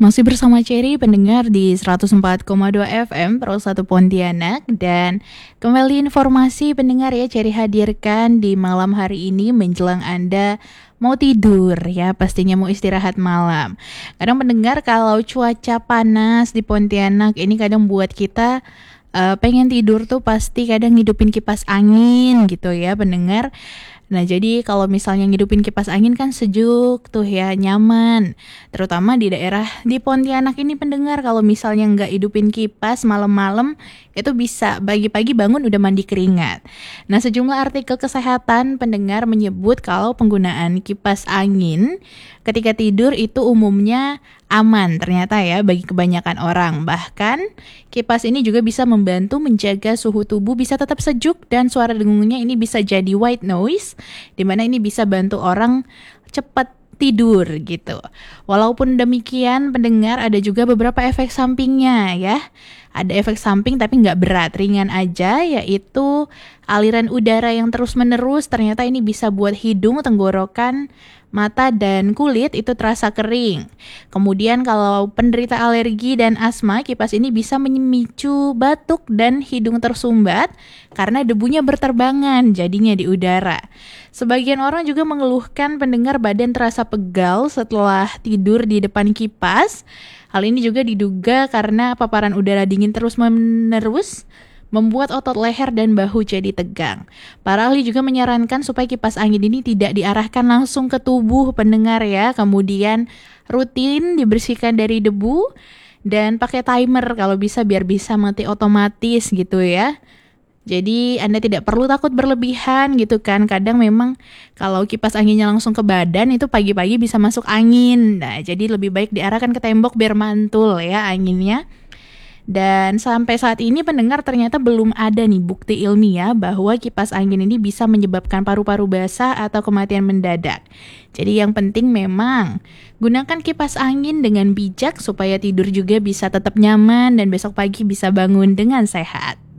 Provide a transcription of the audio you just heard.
Masih bersama Cherry pendengar di 104,2 FM Pro 1 Pontianak. Dan kembali informasi pendengar ya, Cherry hadirkan di malam hari ini menjelang Anda mau tidur ya, pastinya mau istirahat malam. Kadang pendengar, kalau cuaca panas di Pontianak ini kadang buat kita pengen tidur tuh pasti kadang ngidupin kipas angin gitu ya pendengar. Nah, jadi kalau misalnya ngidupin kipas angin kan sejuk tuh ya, nyaman. Terutama di daerah di Pontianak ini pendengar, kalau misalnya nggak hidupin kipas malam-malam, itu bisa pagi-pagi bangun udah mandi keringat. Nah, sejumlah artikel kesehatan pendengar menyebut kalau penggunaan kipas angin ketika tidur itu umumnya aman ternyata ya bagi kebanyakan orang. Bahkan kipas ini juga bisa membantu menjaga suhu tubuh bisa tetap sejuk dan suara dengungnya ini bisa jadi white noise, dimana ini bisa bantu orang cepat tidur gitu. Walaupun demikian pendengar, ada juga beberapa efek sampingnya ya. Ada efek samping tapi nggak berat, ringan aja, yaitu aliran udara yang terus-menerus ternyata ini bisa buat hidung, tenggorokan, mata, dan kulit itu terasa kering. Kemudian kalau penderita alergi dan asma, kipas ini bisa memicu batuk dan hidung tersumbat karena debunya berterbangan jadinya di udara. Sebagian orang juga mengeluhkan pendengar badan terasa pegal setelah tidur di depan kipas. Hal ini juga diduga karena paparan udara dingin terus-menerus membuat otot leher dan bahu jadi tegang. Para ahli juga menyarankan supaya kipas angin ini tidak diarahkan langsung ke tubuh pendengar ya. Kemudian rutin dibersihkan dari debu dan pakai timer kalau bisa, biar bisa mati otomatis gitu ya. Jadi Anda tidak perlu takut berlebihan gitu kan. Kadang memang kalau kipas anginnya langsung ke badan itu pagi-pagi bisa masuk angin. Nah, jadi lebih baik diarahkan ke tembok biar mantul ya anginnya. Dan sampai saat ini pendengar, ternyata belum ada nih bukti ilmiah bahwa kipas angin ini bisa menyebabkan paru-paru basah atau kematian mendadak. Jadi yang penting memang gunakan kipas angin dengan bijak supaya tidur juga bisa tetap nyaman dan besok pagi bisa bangun dengan sehat.